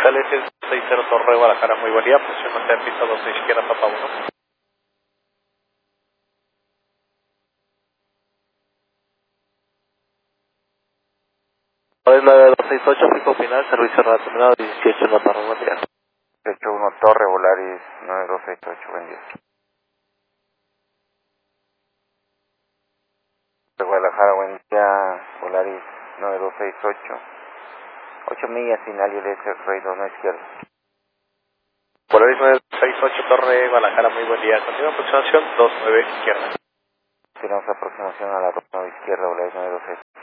Celeste 60 Torre Guadalajara, muy buen día, posición norte en pista 26 izquierda, Papa 1. Es la 268, pico final, servicio relacionado 18 Nota, buen día. 81 Torre, Volaris 9268, buen día. De Guadalajara, buen día, Volaris 9268. 8 millas, final y derecho, Rey 2, no izquierda. Volaris 968 Torre Guadalajara, muy buen día. Continua aproximación 29 izquierda. Tenemos aproximación a la 2 izquierda, Volaris 926.